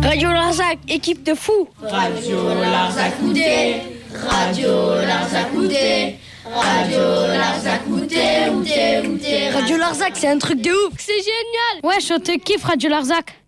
Radio Larzac, équipe de fous. Radio Larzac Outé, Radio Larzac Outé, Radio Larzac Outé, Outé, Outé. Radio Larzac, c'est un truc de ouf. C'est génial. Ouais, je te kiffe Radio Larzac.